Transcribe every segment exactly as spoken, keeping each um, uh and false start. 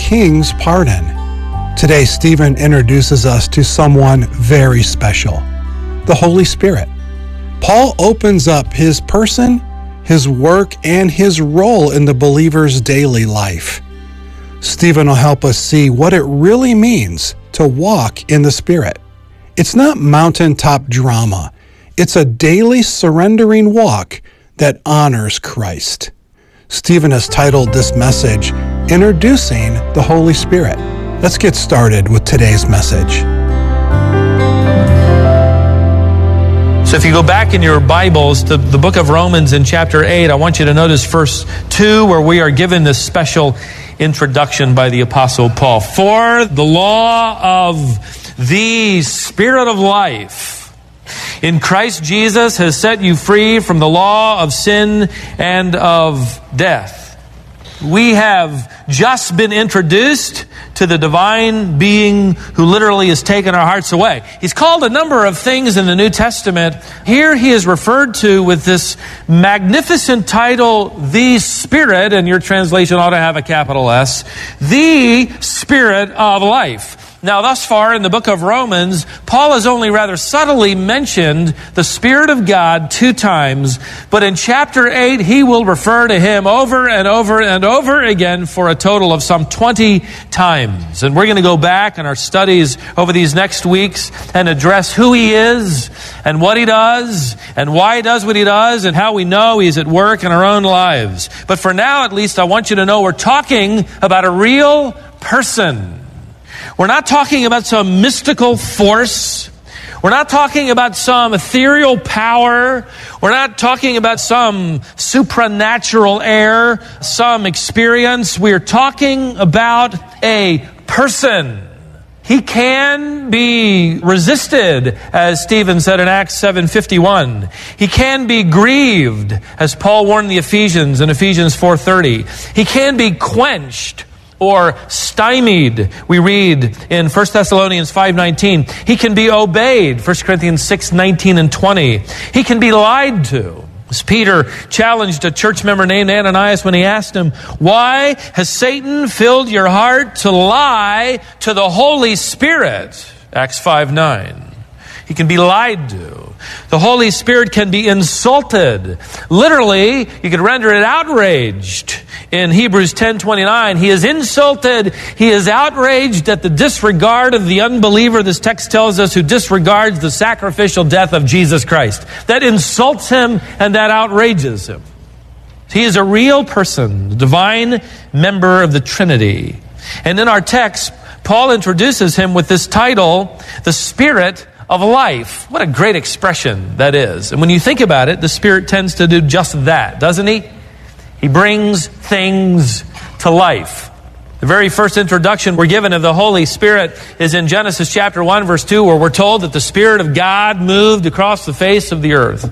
king's pardon. Today, Stephen introduces us to someone very special, the Holy Spirit. Paul opens up his person, his work, and his role in the believer's daily life. Stephen will help us see what it really means to walk in the Spirit. It's not mountaintop drama. It's a daily surrendering walk that honors Christ. Stephen has titled this message, Introducing the Holy Spirit. Let's get started with today's message. So if you go back in your Bibles to the book of Romans in chapter eight, I want you to notice verse two, where we are given this special introduction by the Apostle Paul. For the law of the Spirit of life in Christ Jesus has set you free from the law of sin and of death. We have just been introduced to the divine being who literally has taken our hearts away. He's called a number of things in the New Testament. Here he is referred to with this magnificent title, the Spirit, and your translation ought to have a capital S, the Spirit of life. Now, thus far in the book of Romans, Paul has only rather subtly mentioned the Spirit of God two times, but in chapter eight, he will refer to him over and over and over again for a total of some twenty times. And we're going to go back in our studies over these next weeks and address who he is and what he does and why he does what he does and how we know he's at work in our own lives. But for now, at least, I want you to know we're talking about a real person. We're not talking about some mystical force. We're not talking about some ethereal power. We're not talking about some supernatural air, some experience. We're talking about a person. He can be resisted, as Stephen said in Acts seven fifty-one. He can be grieved, as Paul warned the Ephesians in Ephesians four thirty. He can be quenched or stymied, we read in First Thessalonians five nineteen. He can be obeyed, First Corinthians six nineteen and twenty. He can be lied to. As Peter challenged a church member named Ananias when he asked him, why has Satan filled your heart to lie to the Holy Spirit? Acts five nine. He can be lied to. The Holy Spirit can be insulted. Literally, you could render it outraged. In Hebrews ten twenty-nine, he is insulted, he is outraged at the disregard of the unbeliever, this text tells us, who disregards the sacrificial death of Jesus Christ. That insults him and that outrages him. He is a real person, a divine member of the Trinity. And in our text, Paul introduces him with this title, the Spirit of life. What a great expression that is. And when you think about it, the Spirit tends to do just that, doesn't he? He brings things to life. The very first introduction we're given of the Holy Spirit is in Genesis chapter one, verse two, where we're told that the Spirit of God moved across the face of the earth.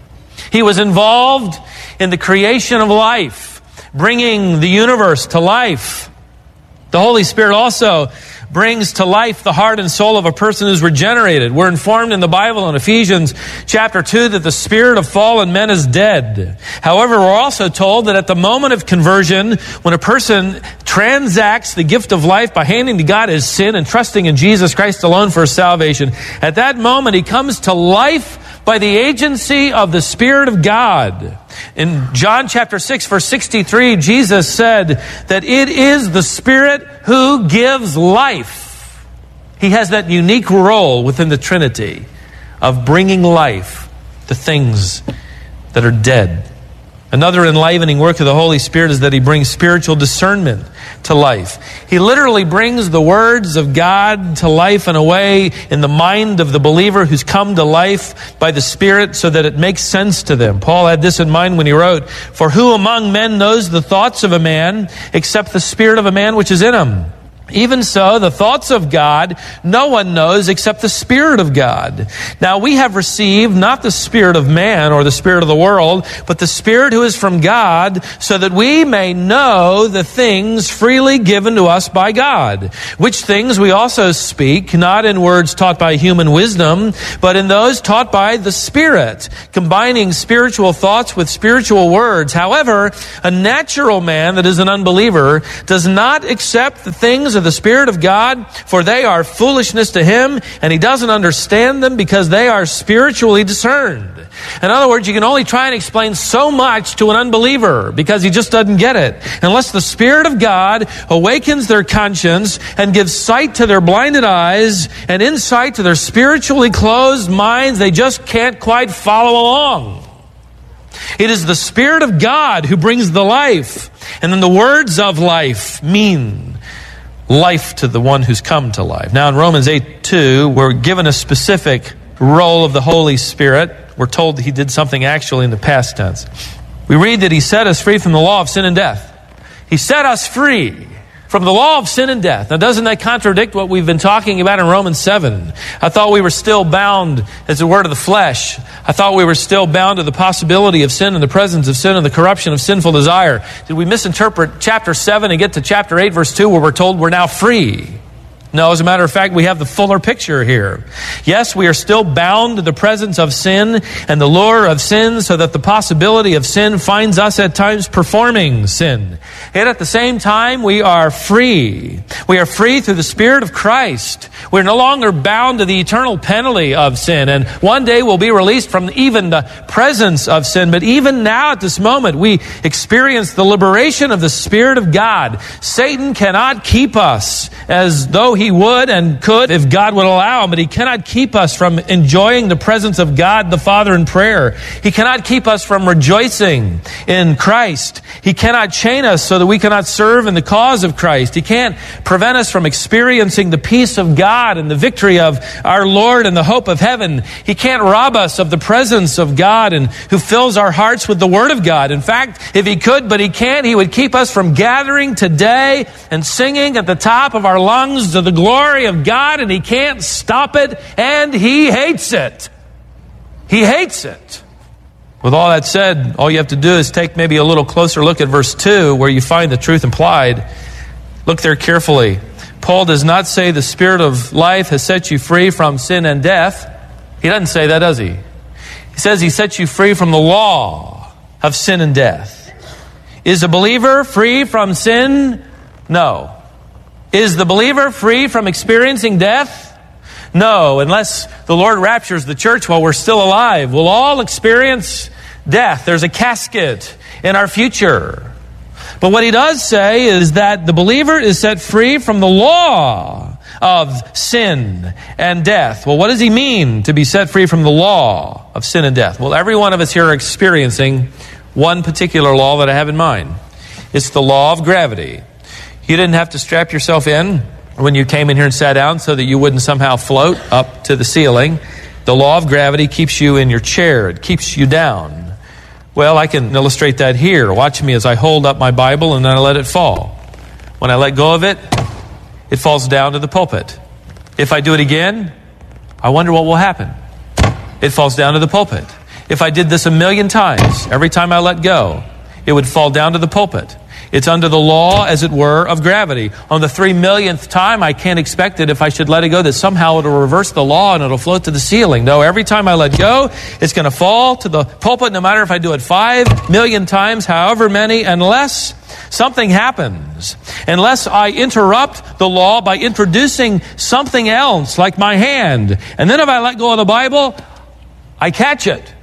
He was involved in the creation of life, bringing the universe to life. The Holy Spirit also brings to life the heart and soul of a person who's regenerated. We're informed in the Bible in Ephesians chapter two that the spirit of fallen men is dead. However, we're also told that at the moment of conversion, when a person transacts the gift of life by handing to God his sin and trusting in Jesus Christ alone for his salvation, at that moment he comes to life by the agency of the Spirit of God. In John chapter six, verse sixty-three, Jesus said that it is the Spirit who gives life. He has that unique role within the Trinity of bringing life to things that are dead. Another enlivening work of the Holy Spirit is that he brings spiritual discernment to life. He literally brings the words of God to life in a way in the mind of the believer who's come to life by the Spirit so that it makes sense to them. Paul had this in mind when he wrote, "For who among men knows the thoughts of a man except the spirit of a man which is in him? Even so, the thoughts of God no one knows except the Spirit of God. Now we have received not the spirit of man or the spirit of the world, but the Spirit who is from God, so that we may know the things freely given to us by God. Which things we also speak, not in words taught by human wisdom, but in those taught by the Spirit, combining spiritual thoughts with spiritual words. However, a natural man that is an unbeliever does not accept the things of the Spirit of God, for they are foolishness to him, and he doesn't understand them because they are spiritually discerned. In other words, you can only try and explain so much to an unbeliever because he just doesn't get it. Unless the Spirit of God awakens their conscience and gives sight to their blinded eyes and insight to their spiritually closed minds, they just can't quite follow along. It is the Spirit of God who brings the life, and then the words of life mean life to the one who's come to life. Now in Romans eight two, we're given a specific role of the Holy Spirit. We're told that he did something actually in the past tense. We read that he set us free from the law of sin and death. He set us free from the law of sin and death. Now doesn't that contradict what we've been talking about in Romans seven? I thought we were still bound as the word of the flesh. I thought we were still bound to the possibility of sin and the presence of sin and the corruption of sinful desire. Did we misinterpret chapter seven and get to chapter eight verse two where we're told we're now free? No, as a matter of fact, we have the fuller picture here. Yes, we are still bound to the presence of sin and the lure of sin, so that the possibility of sin finds us at times performing sin. Yet at the same time, we are free. We are free through the Spirit of Christ. We're no longer bound to the eternal penalty of sin, and one day we'll be released from even the presence of sin. But even now at this moment, we experience the liberation of the Spirit of God. Satan cannot keep us as though he would and could if God would allow him, but he cannot keep us from enjoying the presence of God the Father in prayer. He cannot keep us from rejoicing in Christ. He cannot chain us so that we cannot serve in the cause of Christ. He can't prevent us from experiencing the peace of God and the victory of our Lord and the hope of heaven. He can't rob us of the presence of God and who fills our hearts with the Word of God. In fact, if he could, but he can't, he would keep us from gathering today and singing at the top of our lungs to the glory of God, and he can't stop it, and he hates it. He hates it. With all that said, all you have to do is take maybe a little closer look at verse two, where you find the truth implied. Look there carefully. Paul does not say the Spirit of life has set you free from sin and death. He doesn't say that, does he? He says he sets you free from the law of sin and death. Is a believer free from sin? No. Is the believer free from experiencing death? No, unless the Lord raptures the church while we're still alive. We'll all experience death. There's a casket in our future. But what he does say is that the believer is set free from the law of sin and death. Well, what does he mean to be set free from the law of sin and death? Well, every one of us here are experiencing one particular law that I have in mind. It's the law of gravity. You didn't have to strap yourself in when you came in here and sat down so that you wouldn't somehow float up to the ceiling. The law of gravity keeps you in your chair. It keeps you down. Well, I can illustrate that here. Watch me as I hold up my Bible and then I let it fall. When I let go of it, it falls down to the pulpit. If I do it again, I wonder what will happen. It falls down to the pulpit. If I did this a million times, every time I let go, it would fall down to the pulpit. It's under the law, as it were, of gravity. On the three millionth time, I can't expect it if I should let it go that somehow it'll reverse the law and it'll float to the ceiling. No, every time I let go, it's going to fall to the pulpit, no matter if I do it five million times, however many, unless something happens. Unless I interrupt the law by introducing something else, like my hand. And then if I let go of the Bible, I catch it.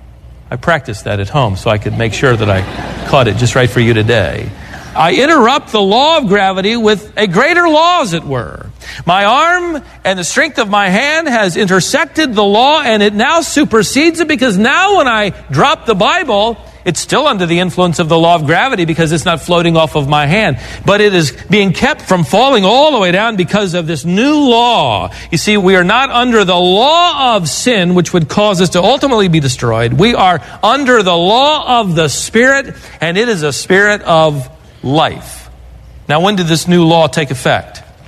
I practiced that at home so I could make sure that I caught it just right for you today. I interrupt the law of gravity with a greater law, as it were. My arm and the strength of my hand has intersected the law, and it now supersedes it, because now when I drop the Bible, it's still under the influence of the law of gravity because it's not floating off of my hand. But it is being kept from falling all the way down because of this new law. You see, we are not under the law of sin, which would cause us to ultimately be destroyed. We are under the law of the Spirit, and it is a spirit of life. Now, when did this new law take effect?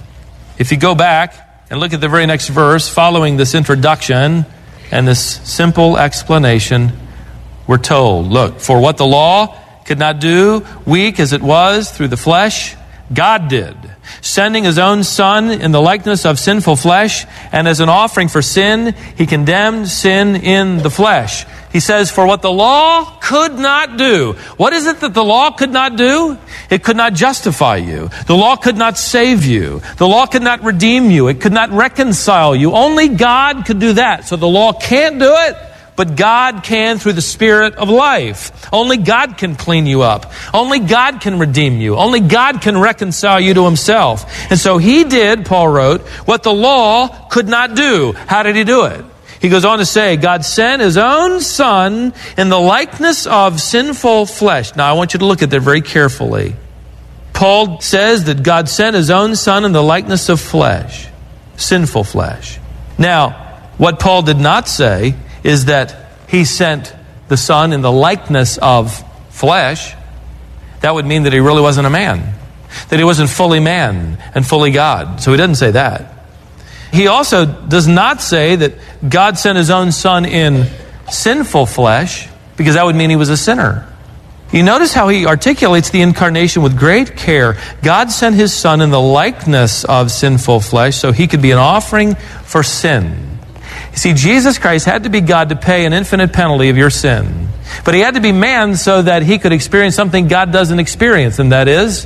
If you go back and look at the very next verse following this introduction and this simple explanation, we're told, look, for what the law could not do, weak as it was through the flesh, God did, sending his own Son in the likeness of sinful flesh, and as an offering for sin, he condemned sin in the flesh. He says, for what the law could not do. What is it that the law could not do? It could not justify you. The law could not save you. The law could not redeem you. It could not reconcile you. Only God could do that. So the law can't do it, but God can through the Spirit of life. Only God can clean you up. Only God can redeem you. Only God can reconcile you to himself. And so he did, Paul wrote, what the law could not do. How did he do it? He goes on to say, God sent his own Son in the likeness of sinful flesh. Now, I want you to look at that very carefully. Paul says that God sent his own Son in the likeness of flesh, sinful flesh. Now, what Paul did not say is that he sent the Son in the likeness of flesh. That would mean that he really wasn't a man, that he wasn't fully man and fully God. So he doesn't say that. He also does not say that God sent his own Son in sinful flesh, because that would mean he was a sinner. You notice how he articulates the incarnation with great care. God sent his Son in the likeness of sinful flesh so he could be an offering for sin. You see, Jesus Christ had to be God to pay an infinite penalty of your sin. But he had to be man so that he could experience something God doesn't experience, and that is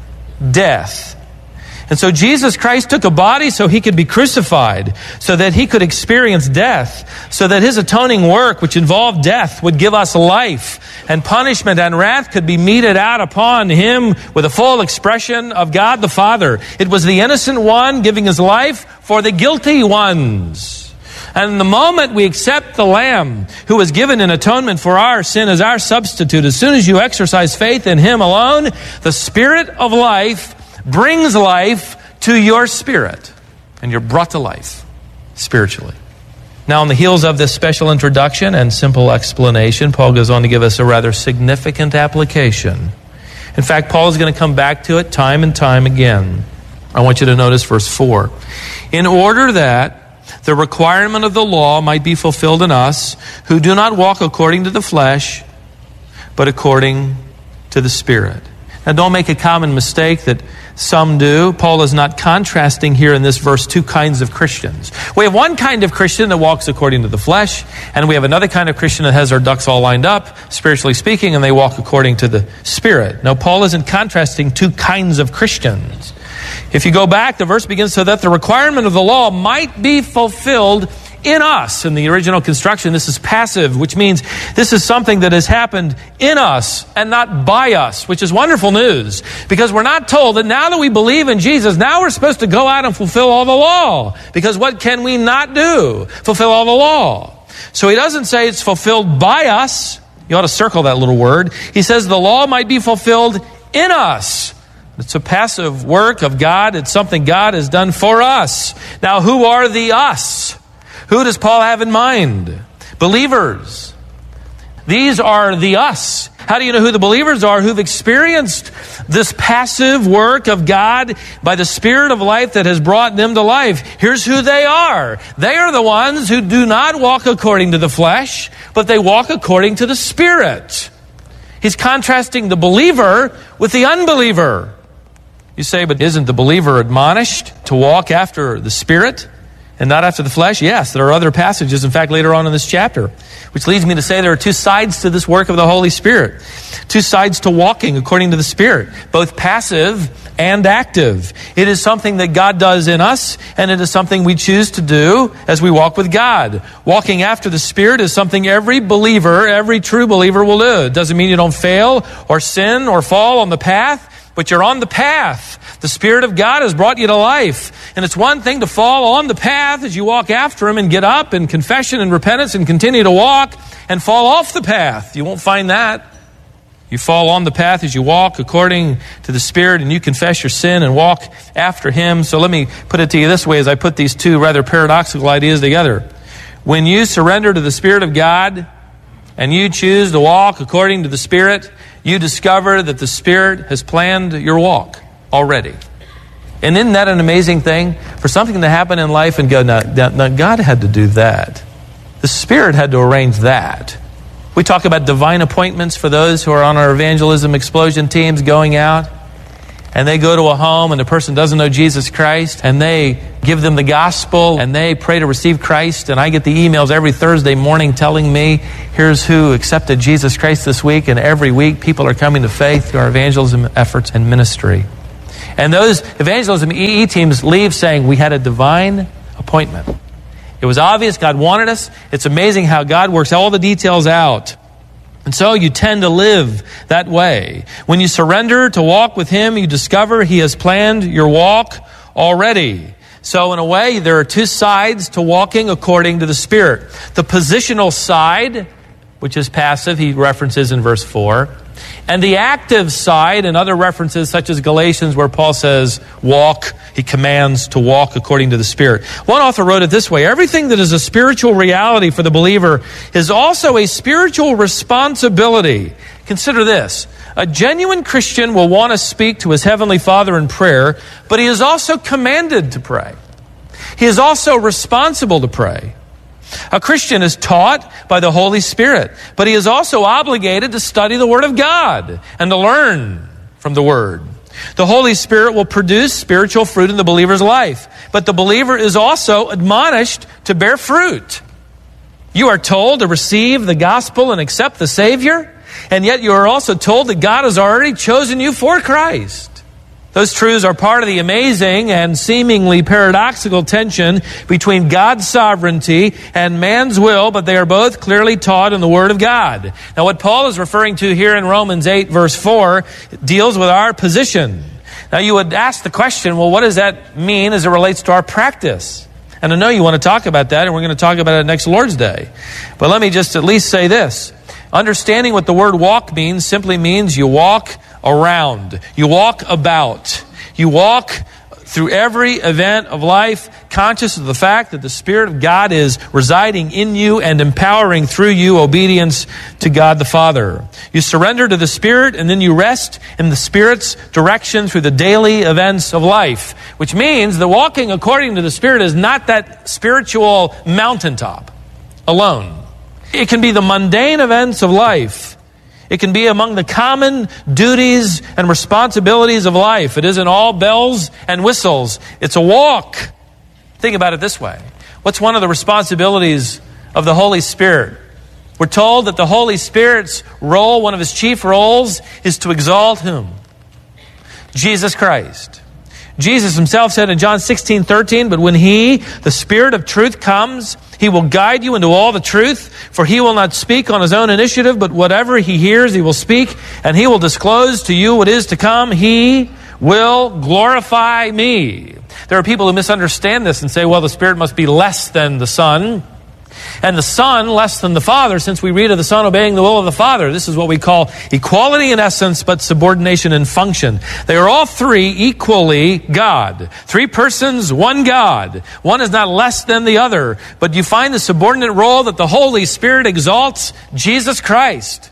death. And so Jesus Christ took a body so he could be crucified, so that he could experience death, so that his atoning work, which involved death, would give us life, and punishment and wrath could be meted out upon him with a full expression of God the Father. It was the innocent one giving his life for the guilty ones. And the moment we accept the Lamb who was given in atonement for our sin as our substitute, as soon as you exercise faith in him alone, the Spirit of life brings life to your spirit, and you're brought to life spiritually. Now, on the heels of this special introduction and simple explanation, Paul goes on to give us a rather significant application. In fact, Paul is going to come back to it time and time again. I want you to notice verse four. In order that the requirement of the law might be fulfilled in us, who do not walk according to the flesh, but according to the Spirit. Now, don't make a common mistake that some do. Paul is not contrasting here in this verse two kinds of Christians. We have one kind of Christian that walks according to the flesh, and we have another kind of Christian that has their ducks all lined up, spiritually speaking, and they walk according to the Spirit. Now, Paul isn't contrasting two kinds of Christians. If you go back, the verse begins, so that the requirement of the law might be fulfilled in us. In the original construction, this is passive, which means this is something that has happened in us and not by us, which is wonderful news, because we're not told that now that we believe in Jesus, now we're supposed to go out and fulfill all the law, because what can we not do? Fulfill all the law. So he doesn't say it's fulfilled by us. You ought to circle that little word. He says the law might be fulfilled in us. It's a passive work of God. It's something God has done for us. Now, who are the us? Who does Paul have in mind? Believers. These are the us. How do you know who the believers are? Who've experienced this passive work of God by the Spirit of life that has brought them to life. Here's who they are. They are the ones who do not walk according to the flesh, but they walk according to the Spirit. He's contrasting the believer with the unbeliever. You say, but isn't the believer admonished to walk after the Spirit and not after the flesh? Yes, there are other passages, in fact, later on in this chapter, which leads me to say there are two sides to this work of the Holy Spirit. Two sides to walking according to the Spirit, both passive and active. It is something that God does in us, and it is something we choose to do as we walk with God. Walking after the Spirit is something every believer, every true believer will do. It doesn't mean you don't fail or sin or fall on the path, but you're on the path. The Spirit of God has brought you to life. And it's one thing to fall on the path as you walk after Him and get up in confession and repentance and continue to walk, and fall off the path. You won't find that. You fall on the path as you walk according to the Spirit, and you confess your sin and walk after Him. So let me put it to you this way as I put these two rather paradoxical ideas together. When you surrender to the Spirit of God and you choose to walk according to the Spirit, you discover that the Spirit has planned your walk already. And isn't that an amazing thing? For something to happen in life and go, no, no, God had to do that. The Spirit had to arrange that. We talk about divine appointments for those who are on our evangelism explosion teams going out. And they go to a home and the person doesn't know Jesus Christ. And they give them the gospel and they pray to receive Christ. And I get the emails every Thursday morning telling me, here's who accepted Jesus Christ this week. And every week people are coming to faith through our evangelism efforts and ministry. And those evangelism E E teams leave saying, we had a divine appointment. It was obvious God wanted us. It's amazing how God works all the details out. And so you tend to live that way. When you surrender to walk with Him, you discover He has planned your walk already. So in a way, there are two sides to walking according to the Spirit. The positional side, which is passive, he references in verse four. And the active side, and other references such as Galatians where Paul says, walk, he commands to walk according to the Spirit. One author wrote it this way: everything that is a spiritual reality for the believer is also a spiritual responsibility. Consider this. A genuine Christian will want to speak to his Heavenly Father in prayer, but he is also commanded to pray. He is also responsible to pray. A Christian is taught by the Holy Spirit, but he is also obligated to study the Word of God and to learn from the Word. The Holy Spirit will produce spiritual fruit in the believer's life, but the believer is also admonished to bear fruit. You are told to receive the gospel and accept the Savior, and yet you are also told that God has already chosen you for Christ. Those truths are part of the amazing and seemingly paradoxical tension between God's sovereignty and man's will, but they are both clearly taught in the Word of God. Now, what Paul is referring to here in Romans eight, verse four, deals with our position. Now, you would ask the question, well, what does that mean as it relates to our practice? And I know you want to talk about that, and we're going to talk about it next Lord's Day. But let me just at least say this. Understanding what the word walk means simply means you walk around. You walk about. You walk through every event of life, conscious of the fact that the Spirit of God is residing in you and empowering through you obedience to God the Father. You surrender to the Spirit, and then you rest in the Spirit's direction through the daily events of life, which means that walking according to the Spirit is not that spiritual mountaintop alone. It can be the mundane events of life. It can be among the common duties and responsibilities of life. It isn't all bells and whistles. It's a walk. Think about it this way. What's one of the responsibilities of the Holy Spirit? We're told that the Holy Spirit's role, one of His chief roles, is to exalt whom? Jesus Christ. Jesus Himself said in John sixteen thirteen, but when He, the Spirit of truth, comes, He will guide you into all the truth, for He will not speak on His own initiative, but whatever He hears, He will speak, and He will disclose to you what is to come. He will glorify me. There are people who misunderstand this and say, well, the Spirit must be less than the Son, and the Son less than the Father, since we read of the Son obeying the will of the Father. This is what we call equality in essence, but subordination in function. They are all three equally God. Three persons, one God. One is not less than the other, but you find the subordinate role that the Holy Spirit exalts Jesus Christ,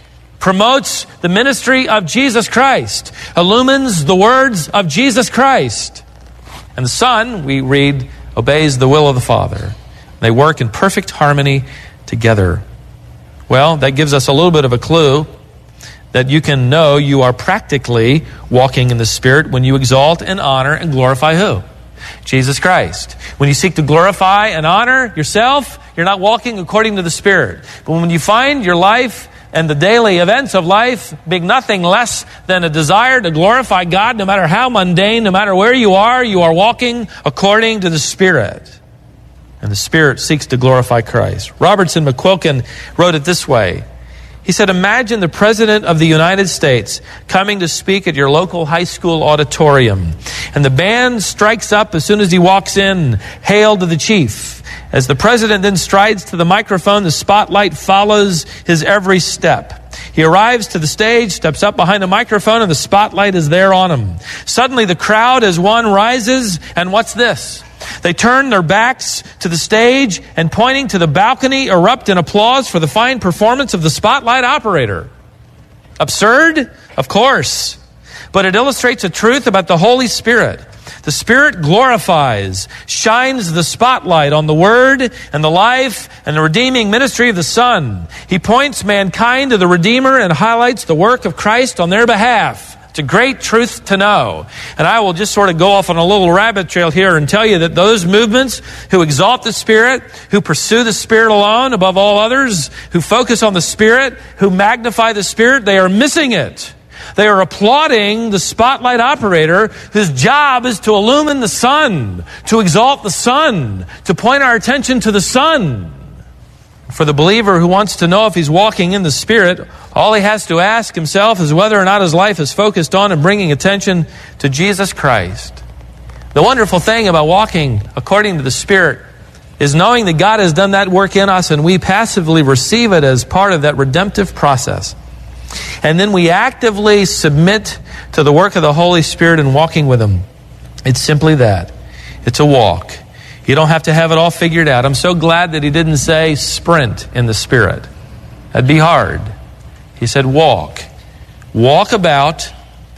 promotes the ministry of Jesus Christ, illumines the words of Jesus Christ. And the Son, we read, obeys the will of the Father. They work in perfect harmony together. Well, that gives us a little bit of a clue that you can know you are practically walking in the Spirit when you exalt and honor and glorify who? Jesus Christ. When you seek to glorify and honor yourself, you're not walking according to the Spirit. But when you find your life and the daily events of life being nothing less than a desire to glorify God, no matter how mundane, no matter where you are, you are walking according to the Spirit. And the Spirit seeks to glorify Christ. Robertson McQuilkin wrote it this way. He said, imagine the President of the United States coming to speak at your local high school auditorium. And the band strikes up as soon as he walks in, hail to the chief. As the President then strides to the microphone, the spotlight follows his every step. He arrives to the stage, steps up behind the microphone, and the spotlight is there on him. Suddenly the crowd as one rises, and what's this? They turn their backs to the stage and, pointing to the balcony, erupt in applause for the fine performance of the spotlight operator. Absurd? Of course. But it illustrates a truth about the Holy Spirit. The Spirit glorifies, shines the spotlight on the Word and the life and the redeeming ministry of the Son. He points mankind to the Redeemer and highlights the work of Christ on their behalf. It's a great truth to know. And I will just sort of go off on a little rabbit trail here and tell you that those movements who exalt the Spirit, who pursue the Spirit alone above all others, who focus on the Spirit, who magnify the Spirit, they are missing it. They are applauding the spotlight operator whose job is to illumine the sun, to exalt the sun, to point our attention to the sun. For the believer who wants to know if he's walking in the Spirit, all he has to ask himself is whether or not his life is focused on and bringing attention to Jesus Christ. The wonderful thing about walking according to the Spirit is knowing that God has done that work in us and we passively receive it as part of that redemptive process. And then we actively submit to the work of the Holy Spirit in walking with Him. It's simply that. It's a walk. You don't have to have it all figured out. I'm so glad that He didn't say sprint in the Spirit. That'd be hard. He said walk. Walk about,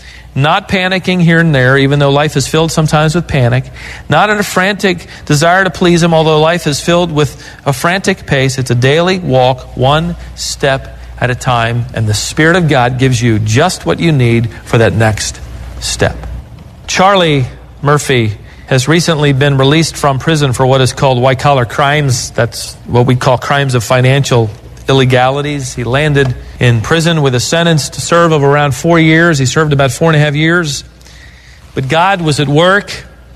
not panicking here and there, even though life is filled sometimes with panic. Not in a frantic desire to please Him, although life is filled with a frantic pace. It's a daily walk, one step at a time, and the Spirit of God gives you just what you need for that next step. Charlie Murphy has recently been released from prison for what is called white-collar crimes. That's what we call crimes of financial illegalities. He landed in prison with a sentence to serve of around four years. He served about four and a half years. But God was at work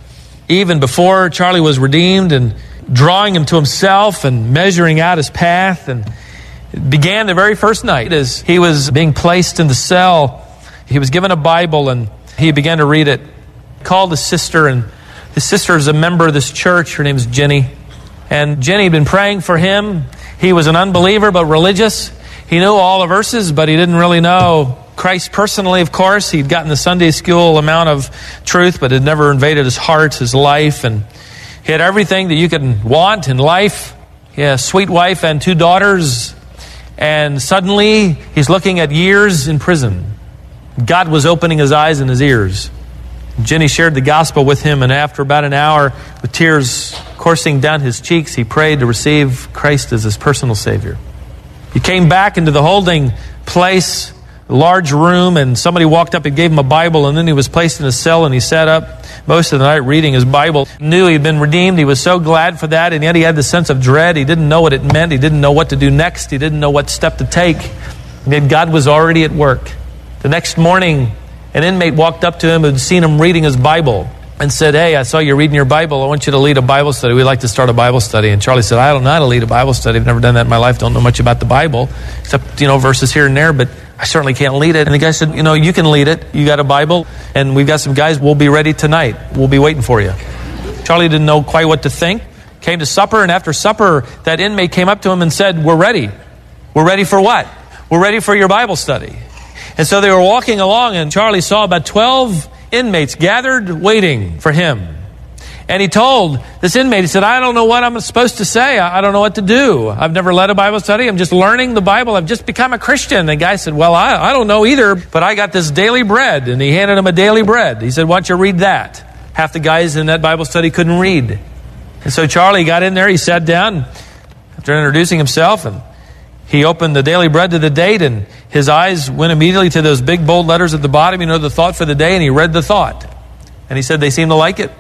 even before Charlie was redeemed and drawing him to Himself and measuring out his path. And it began the very first night as he was being placed in the cell. He was given a Bible and he began to read it. He called his sister, and his sister is a member of this church. Her name is Jenny. And Jenny had been praying for him. He was an unbeliever but religious. He knew all the verses, but he didn't really know Christ personally, of course. He'd gotten the Sunday school amount of truth, but it never invaded his heart, his life. And he had everything that you could want in life. He had a sweet wife and two daughters. And suddenly, he's looking at years in prison. God was opening his eyes and his ears. Jenny shared the gospel with him, and after about an hour, with tears coursing down his cheeks, he prayed to receive Christ as his personal Savior. He came back into the holding place, a large room, and somebody walked up and gave him a Bible, and then he was placed in a cell, and he sat up most of the night reading his Bible. He knew he'd been redeemed. He was so glad for that, and yet he had the sense of dread. He didn't know what it meant. He didn't know what to do next. He didn't know what step to take. And yet God was already at work. The next morning, an inmate walked up to him who had seen him reading his Bible and said, "Hey, I saw you reading your Bible. I want you to lead a Bible study. We'd like to start a Bible study." And Charlie said, "I don't know how to lead a Bible study. I've never done that in my life. Don't know much about the Bible, except, you know, verses here and there, but I certainly can't lead it." And the guy said, "You know, you can lead it. You got a Bible, and we've got some guys. We'll be ready tonight. We'll be waiting for you." Charlie didn't know quite what to think. Came to supper, and after supper, that inmate came up to him and said, "We're ready. We're ready for what? We're ready for your Bible study." And so they were walking along, and Charlie saw about twelve inmates gathered waiting for him. And he told this inmate, he said, "I don't know what I'm supposed to say. I don't know what to do. I've never led a Bible study. I'm just learning the Bible. I've just become a Christian." And the guy said, "Well, I, I don't know either, but I got this daily bread." And he handed him a daily bread. He said, "Why don't you read that?" Half the guys in that Bible study couldn't read. And so Charlie got in there. He sat down after introducing himself, and he opened the daily bread to the date, and his eyes went immediately to those big bold letters at the bottom, you know, the thought for the day, and he read the thought. And he said, "They seem to like it."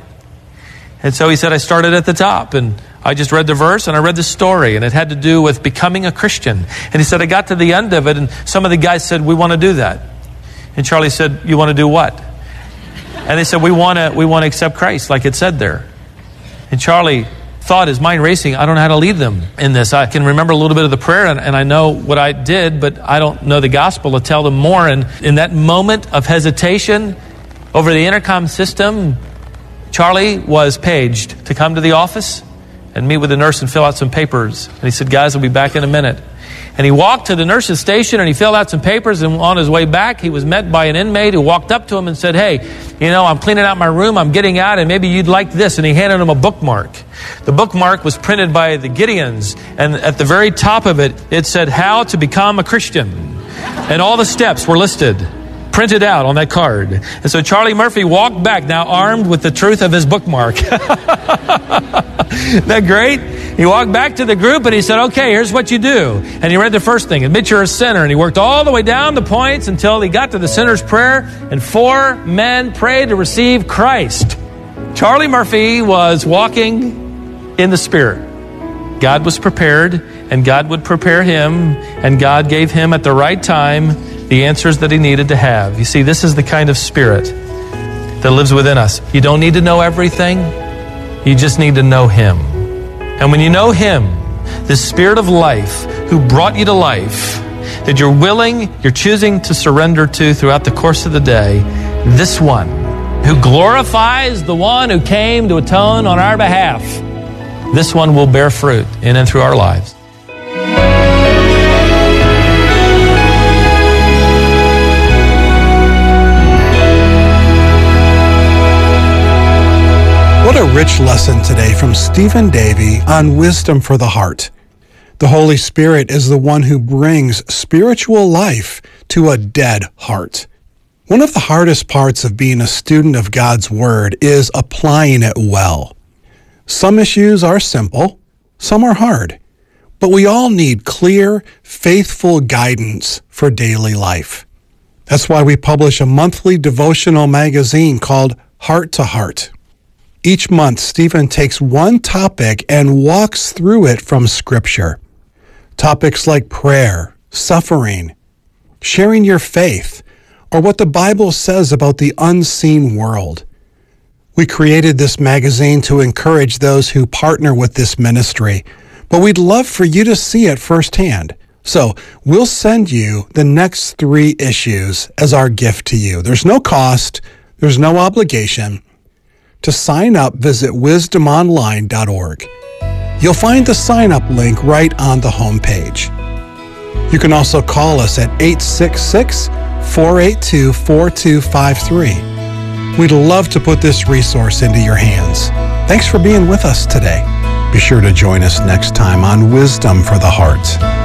And so he said, "I started at the top, and I just read the verse, and I read the story, and it had to do with becoming a Christian." And he said, "I got to the end of it, and some of the guys said, 'We want to do that.'" And Charlie said, "You want to do what?" And they said, we want to we want to accept Christ, like it said there." And Charlie thought, his mind racing, "I don't know how to lead them in this. I can remember a little bit of the prayer, and, and I know what I did, but I don't know the gospel to tell them more." And in that moment of hesitation over the intercom system, Charlie was paged to come to the office and meet with the nurse and fill out some papers. And he said, "Guys, I'll be back in a minute." And he walked to the nurse's station and he filled out some papers, and on his way back, he was met by an inmate who walked up to him and said, "Hey, you know, I'm cleaning out my room, I'm getting out, and maybe you'd like this." And he handed him a bookmark. The bookmark was printed by the Gideons, and at the very top of it, it said, "How to Become a Christian." And all the steps were listed. printed out on that card. And so Charlie Murphy walked back, now armed with the truth of his bookmark. Isn't that great? He walked back to the group and he said, okay, here's what you do. And he read the first thing, admit you're a sinner. And he worked all the way down the points until he got to the sinner's prayer, and four men prayed to receive Christ. Charlie Murphy was walking in the Spirit. God was prepared, and God would prepare him, and God gave him at the right time the answers that he needed to have. You see, this is the kind of Spirit that lives within us. You don't need to know everything. You just need to know him. And when you know him, the Spirit of life who brought you to life, that you're willing, you're choosing to surrender to throughout the course of the day, this one who glorifies the one who came to atone on our behalf, this one will bear fruit in and through our lives. What a rich lesson today from Stephen Davey on wisdom for the heart. The Holy Spirit is the one who brings spiritual life to a dead heart. One of the hardest parts of being a student of God's Word is applying it well. Some issues are simple, some are hard, but we all need clear, faithful guidance for daily life. That's why we publish a monthly devotional magazine called Heart to Heart. Each month, Stephen takes one topic and walks through it from Scripture. Topics like prayer, suffering, sharing your faith, or what the Bible says about the unseen world. We created this magazine to encourage those who partner with this ministry, but we'd love for you to see it firsthand. So we'll send you the next three issues as our gift to you. There's no cost, there's no obligation. To sign up, visit wisdom online dot org. You'll find the sign-up link right on the homepage. You can also call us at eight six six, four eight two, four two five three. We'd love to put this resource into your hands. Thanks for being with us today. Be sure to join us next time on Wisdom for the Heart.